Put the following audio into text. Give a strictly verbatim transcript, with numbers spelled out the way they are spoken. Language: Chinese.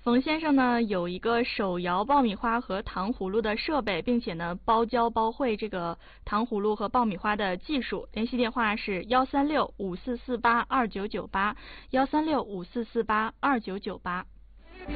冯先生呢有一个手摇爆米花和糖葫芦的设备，并且呢包教包会这个糖葫芦和爆米花的技术。联系电话是幺三六五四四八二九九八，幺三六五四四八二九九八。